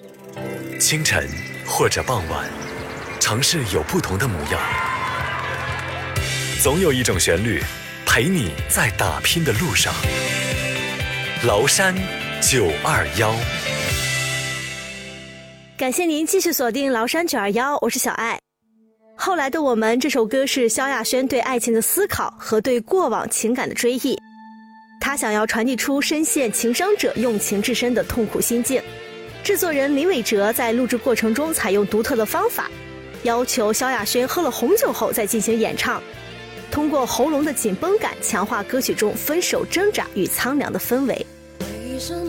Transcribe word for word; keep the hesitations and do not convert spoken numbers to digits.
清晨或者傍晚，城市有不同的模样，总有一种旋律陪你在打拼的路上。崂山九二幺， 感谢您继续锁定崂山九二幺，我是小爱。后来的我们这首歌是萧亚轩对爱情的思考和对过往情感的追忆，他想要传递出深陷情伤者用情至深的痛苦心境。制作人林伟哲在录制过程中采用独特的方法，要求萧亚轩喝了红酒后再进行演唱，通过喉咙的紧绷感强化歌曲中分手挣扎与苍凉的氛围。 为什